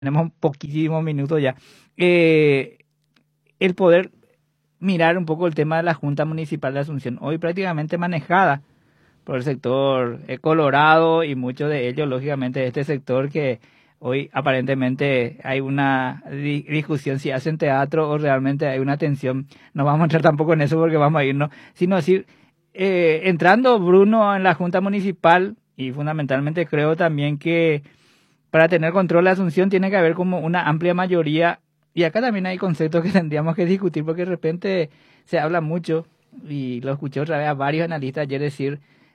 tenemos poquísimos minutos ya. Eh, el poder mirar un poco el tema de la Junta Municipal de Asunción, hoy prácticamente manejada por el sector colorado y muchos de ellos, lógicamente, de este sector que hoy aparentemente hay una discusión si hacen teatro o realmente hay una tensión. No vamos a entrar tampoco en eso porque vamos a irnos, sino decir, entrando Bruno en la Junta Municipal y fundamentalmente creo también que para tener control de Asunción tiene que haber como una amplia mayoría y acá también hay conceptos que tendríamos que discutir porque de repente se habla mucho y lo escuché otra vez a varios analistas ayer decir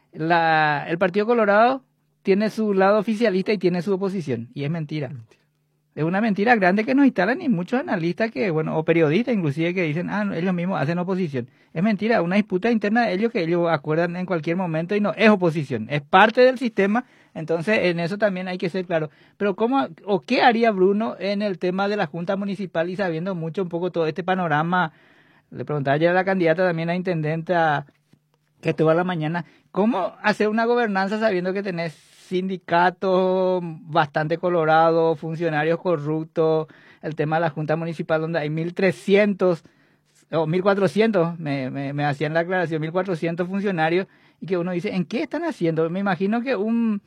el Partido Colorado tiene su lado oficialista y tiene su oposición y es mentira. Es una mentira grande que nos instalan y muchos analistas que, bueno, o periodistas inclusive que dicen, ellos mismos hacen oposición. Es mentira, una disputa interna de ellos que ellos acuerdan en cualquier momento y no es oposición, es parte del sistema, entonces en eso también hay que ser claro. Pero ¿cómo o qué haría Bruno en el tema de la Junta Municipal y sabiendo mucho un poco todo este panorama? Le preguntaba ayer a la candidata también a intendenta que estuvo a la mañana, ¿cómo hacer una gobernanza sabiendo que tenés sindicatos bastante colorados, funcionarios corruptos, el tema de la Junta Municipal donde hay 1.300 o 1.400, me hacían la aclaración, 1.400 funcionarios y que uno dice, ¿en qué están haciendo? Me imagino que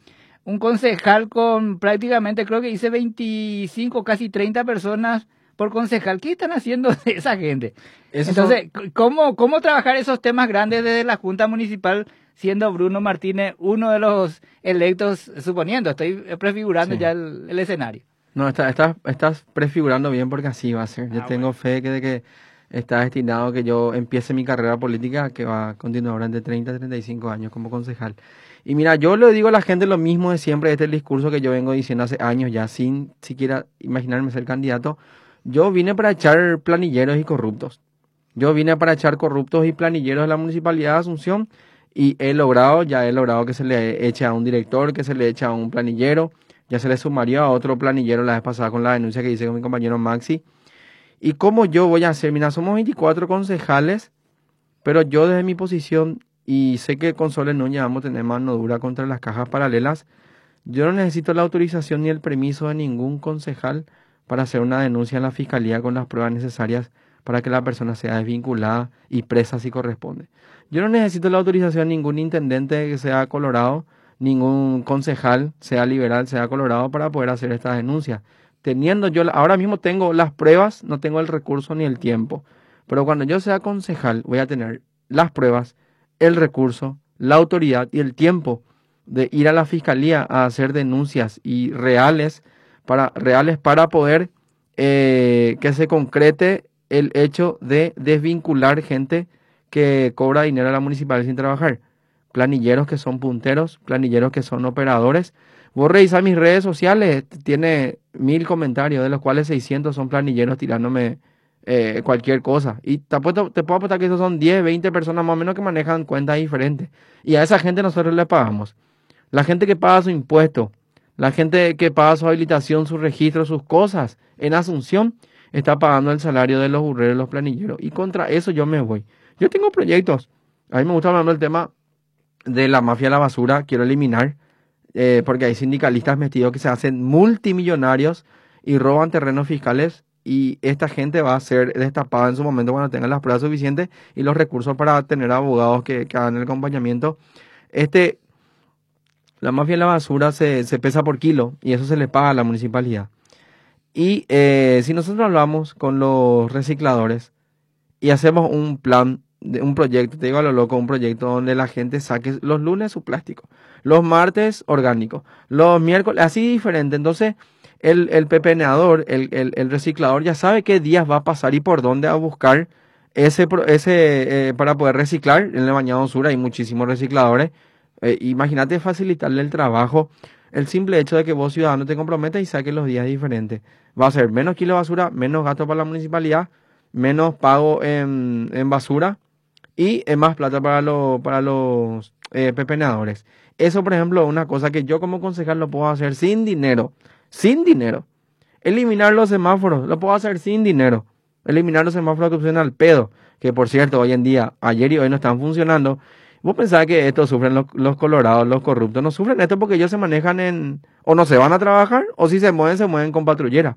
un concejal con prácticamente, creo que dice 25, casi 30 personas por concejal, ¿qué están haciendo esa gente? Esos son, Entonces, ¿cómo trabajar esos temas grandes desde la Junta Municipal siendo Bruno Martínez uno de los electos, suponiendo, estoy prefigurando sí. ya el escenario? No, estás prefigurando bien porque así va a ser. Yo tengo Bueno. fe de que está destinado que yo empiece mi carrera política, que va a continuar durante 30 a 35 años como concejal. Y mira, yo le digo a la gente lo mismo de siempre, este es el discurso que yo vengo diciendo hace años ya, sin siquiera imaginarme ser candidato. Yo vine para echar planilleros y corruptos. Yo vine para echar corruptos y planilleros de la Municipalidad de Asunción y ya he logrado que se le eche a un director, que se le eche a un planillero, ya se le sumaría a otro planillero la vez pasada con la denuncia que hice con mi compañero Maxi. ¿Y cómo yo voy a hacer? Mira, somos 24 concejales, pero yo desde mi posición, y sé que con Sole Núñez vamos a tener mano dura contra las cajas paralelas, yo no necesito la autorización ni el permiso de ningún concejal para hacer una denuncia en la fiscalía con las pruebas necesarias para que la persona sea desvinculada y presa si corresponde. Yo no necesito la autorización de ningún intendente que sea colorado, ningún concejal, sea liberal, sea colorado, para poder hacer estas denuncias. Ahora mismo tengo las pruebas, no tengo el recurso ni el tiempo, pero cuando yo sea concejal voy a tener las pruebas, el recurso, la autoridad y el tiempo de ir a la fiscalía a hacer denuncias y reales para poder que se concrete el hecho de desvincular gente que cobra dinero a la municipalidad sin trabajar. Planilleros que son punteros, planilleros que son operadores. Vos revisás mis redes sociales, tiene 1.000 comentarios, de los cuales 600 son planilleros tirándome cualquier cosa. Y te puedo apostar que esos son 10, 20 personas más o menos que manejan cuentas diferentes. Y a esa gente nosotros le pagamos. La gente que paga su impuesto, la gente que paga su habilitación, su registro, sus cosas en Asunción, está pagando el salario de los burreros, los planilleros. Y contra eso yo me voy. Yo tengo proyectos. A mí me gusta hablar del tema de la mafia de la basura. Quiero eliminar, porque hay sindicalistas metidos que se hacen multimillonarios y roban terrenos fiscales. Y esta gente va a ser destapada en su momento cuando tengan las pruebas suficientes y los recursos para tener abogados que hagan el acompañamiento. La mafia de la basura se pesa por kilo y eso se le paga a la municipalidad. Y si nosotros hablamos con los recicladores y hacemos un plan, un proyecto, te digo a lo loco, un proyecto donde la gente saque los lunes su plástico, los martes orgánico, los miércoles, así diferente. Entonces el pepeneador, el reciclador ya sabe qué días va a pasar y por dónde a buscar para poder reciclar. En el Bañado Sur hay muchísimos recicladores. Imagínate facilitarle el trabajo. El simple hecho de que vos, ciudadano, te comprometas y saques los días diferentes. Va a ser menos kilo de basura, menos gasto para la municipalidad, menos pago en basura y más plata para los pepenadores. Eso, por ejemplo, es una cosa que yo como concejal lo puedo hacer sin dinero. Sin dinero. Eliminar los semáforos, lo puedo hacer sin dinero. Eliminar los semáforos que funcionan al pedo. Que por cierto, hoy en día, ayer y hoy no están funcionando. ¿Vos pensás que esto sufren los colorados, los corruptos? No sufren esto porque ellos se manejan o no se van a trabajar, o si se mueven con patrullera.